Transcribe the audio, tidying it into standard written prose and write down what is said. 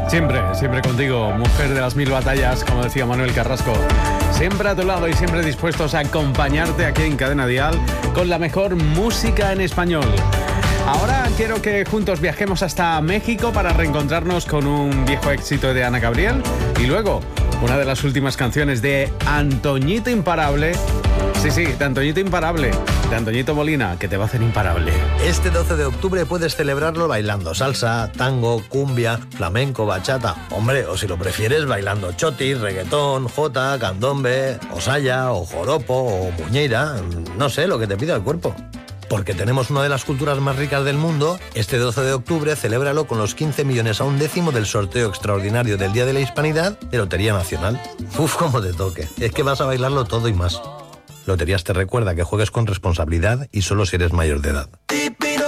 Siempre, siempre contigo, mujer de las 1000 batallas, como decía Manuel Carrasco. Siempre a tu lado y siempre dispuestos a acompañarte aquí en Cadena Dial con la mejor música en español. Ahora quiero que juntos viajemos hasta México para reencontrarnos con un viejo éxito de Ana Gabriel y luego una de las últimas canciones de Antoñito Imparable. Sí, de Antoñito Imparable, de Antoñito Molina, que te va a hacer imparable. Este 12 de octubre puedes celebrarlo bailando salsa, tango, cumbia, flamenco, bachata. Hombre, o si lo prefieres, bailando chotis, reggaetón, jota, candombe, o saya, o joropo, o muñeira. No sé, lo que te pida el cuerpo. Porque tenemos una de las culturas más ricas del mundo, este 12 de octubre celébralo con los 15 millones a un décimo del sorteo extraordinario del Día de la Hispanidad de Lotería Nacional. Uf, cómo te toque. Es que vas a bailarlo todo y más. Loterías te recuerda que juegues con responsabilidad y solo si eres mayor de edad.